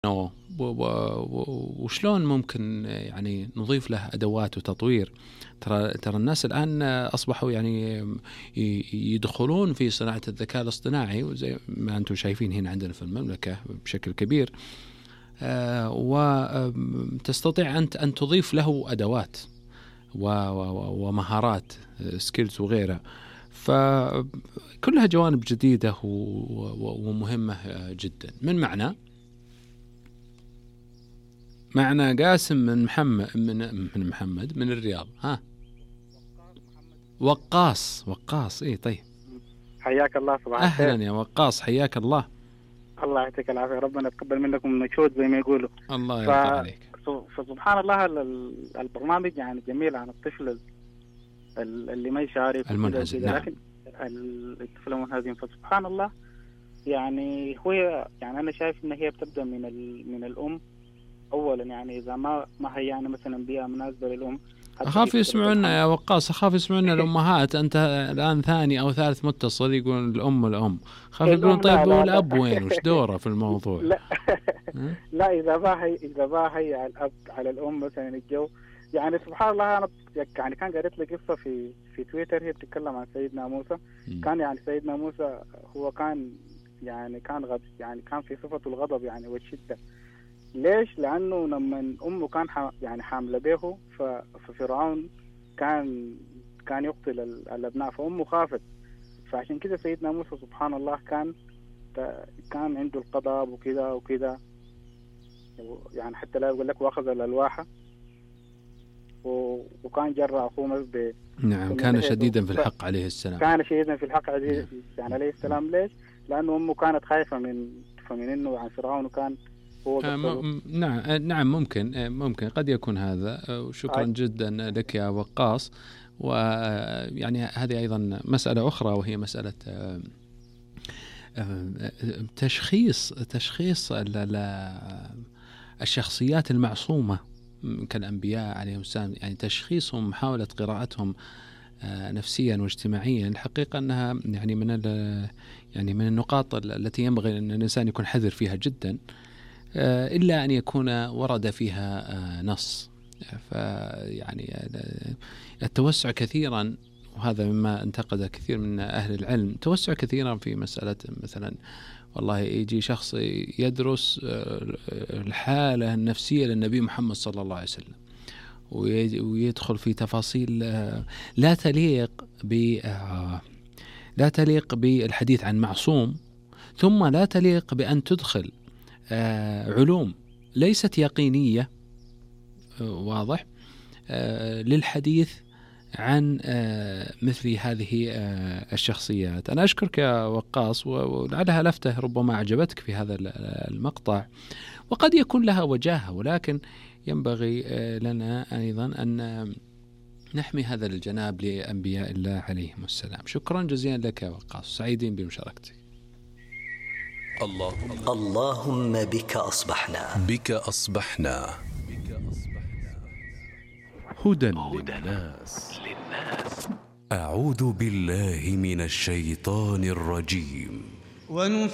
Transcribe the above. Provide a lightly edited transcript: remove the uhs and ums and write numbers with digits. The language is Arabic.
وشلون ممكن يعني نضيف له أدوات وتطوير. ترى الناس الآن أصبحوا يعني يدخلون في صناعة الذكاء الاصطناعي، وزي ما أنتم شايفين هنا عندنا في المملكة بشكل كبير، وتستطيع أنت أن تضيف له أدوات ومهارات سكيلز وغيرها. فكلها جوانب جديدة ومهمة جدا. من معنا قاسم من محمد من الرياض. وقاص ايه طيب، حياك الله. صباح الخير. اهلا يا وقاص، حياك الله. الله يعطيك العافيه، ربنا يتقبل منكم المجهود زي ما يقولوا. الله يرضى عليك. فسبحان الله البرنامج يعني جميل عن الطفل اللي ما يشارك المنهزم. نعم. لكن الطفل المنهزم، فسبحان الله يعني هو يعني انا شايف ان هي بتبدا من الام اولا. يعني اذا ما هي يعني مثلا بيئه مناسبه للام. أخاف يسمعونا يا وقاص، أخاف يسمعونا الأمهات. أنت الآن ثاني أو ثالث متصل يقول الأم. خاف يقولون طيب والأب وين، وش دوره في الموضوع؟ لا إذا ما هي الأب على الأم مثلا الجو. يعني سبحان الله أنا يعني كان قريت لي قصة في تويتر، هي بتتكلم عن سيدنا موسى. كان يعني سيدنا موسى هو كان كان في صفة الغضب يعني والشدة. ليش؟ لأنه لما أمه كان يعني حاملة به، ففرعون كان يقتل الأبناء، فأمه خافت. فعشان كده سيدنا موسى سبحان الله كان عنده الغضب وكده يعني حتى لا يقول لك واخذ الألواح وكان جرى أخوه نعم. كان شديدا في الحق عليه السلام. كان شديدا في الحق يعني عليه السلام. ليش؟ لأنه أمه كانت خايفة من إنه عن فرعون، وكان نعم ممكن قد يكون هذا. وشكرا جدا لك يا وقاص. ويعني هذه أيضا مسألة أخرى، وهي مسألة تشخيص الشخصيات المعصومة كالأنبياء عليهم السلام، يعني تشخيصهم، محاولة قراءتهم نفسيا واجتماعيا. الحقيقة أنها يعني من النقاط التي ينبغي أن الإنسان يكون حذر فيها جدا، إلا أن يكون ورد فيها نص. فيعني التوسع كثيرا، وهذا مما انتقد كثير من أهل العلم، توسع كثيرا في مسألة مثلا والله يجي شخص يدرس الحالة النفسية للنبي محمد صلى الله عليه وسلم، ويدخل في تفاصيل لا تليق بالحديث عن معصوم، ثم لا تليق بأن تدخل علوم ليست يقينية، واضح، للحديث عن مثل هذه الشخصيات. أنا أشكرك يا وقاص، ولعلها لفتة ربما أعجبتك في هذا المقطع، وقد يكون لها وجاهة، ولكن ينبغي لنا أيضا أن نحمي هذا الجناب لأنبياء الله عليهم السلام. شكرا جزيلا لك يا وقاص، سعيدين بمشاركتك. اللهم بك أصبحنا هدى للناس. أعوذ بالله من الشيطان الرجيم.